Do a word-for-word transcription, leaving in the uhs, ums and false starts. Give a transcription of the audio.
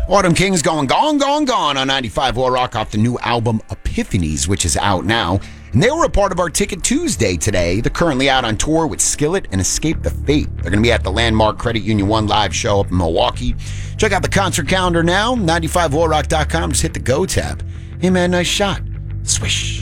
Autumn Kings going gone, gone, gone on ninety-five War Rock off the new album Epiphanies, which is out now. And they were a part of our Ticket Tuesday today. They're currently out on tour with Skillet and Escape the Fate. They're going to be at the landmark Credit Union One live show up in Milwaukee. Check out the concert calendar now, ninety-five war rock dot com. Just hit the Go tab. Hey, man, nice shot. Swish.